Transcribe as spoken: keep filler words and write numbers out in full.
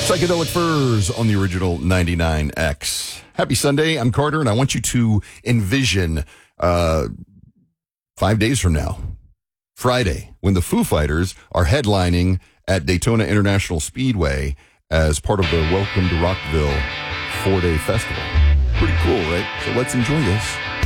Psychedelic Furs on the original ninety-nine X. Happy Sunday. I'm Carter, and I want you to envision uh, five days from now, Friday, when the Foo Fighters are headlining at Daytona International Speedway as part of the Welcome to Rockville four-day festival. Pretty cool, right? So let's enjoy this